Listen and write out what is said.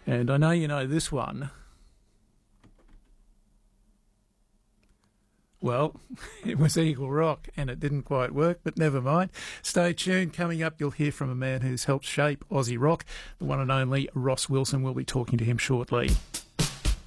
And I know you know this one. Well, it was Eagle Rock and it didn't quite work, but never mind. Stay tuned. Coming up, you'll hear from a man who's helped shape Aussie rock. The one and only Ross Wilson. We'll be talking to him shortly.